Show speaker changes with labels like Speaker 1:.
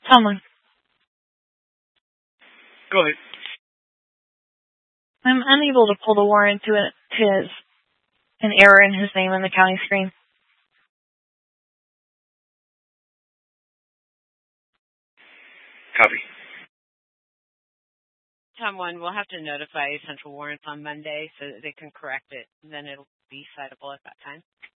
Speaker 1: Someone.
Speaker 2: Go ahead.
Speaker 1: I'm unable to pull the warrant to an error in his name on the county screen.
Speaker 2: Copy.
Speaker 3: Tom 1, we'll have to notify central warrants on Monday so that they can correct it. And then it'll be citable at that time.